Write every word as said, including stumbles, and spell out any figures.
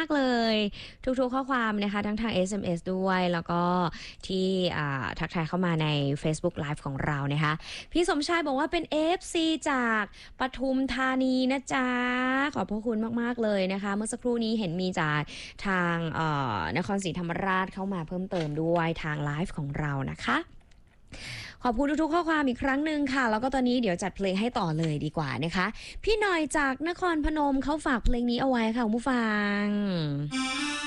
ากๆเลยทุกๆข้อความนะคะทั้งทาง เอส เอ็ม เอส ด้วยแล้วก็ที่อ่าทักทายเข้ามาใน Facebook Live ของเรานะคะพี่สมชายบอกว่าเป็น เอฟ ซี จากปทุมธานีนะจ๊ะขอบพระคุณมากๆเลยนะคะเมื่อสักครู่นี้เห็นมีจากทางเอ่อนครศรีธรรมราชเข้ามาเพิ่มเติมด้วยทางไลฟ์ของเรานะคะขอบคุณทุกๆข้อความอีกครั้งหนึ่งค่ะแล้วก็ตอนนี้เดี๋ยวจัดเพลงให้ต่อเลยดีกว่านะคะพี่หน่อยจากนครพนมเขาฝากเพลงนี้เอาไว้ค่ะคุณผู้ฟัง